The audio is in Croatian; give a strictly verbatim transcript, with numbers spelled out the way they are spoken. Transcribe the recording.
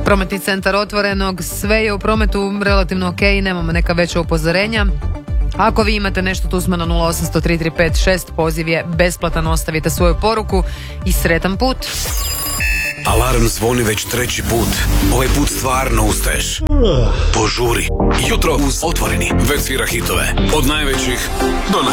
Prometni centar Otvorenog, sve je u prometu relativno ok, nemamo neka veća upozorenja. Ako vi imate nešto, tu smo na nula osam tri tri pet šest, poziv je besplatan, ostavite svoju poruku i sretan put. Alarm zvoni već treći put. Ovaj put stvarno ustaješ. Požuri. Jutro uz Otvoreni. Već svira hitove. Od najvećih do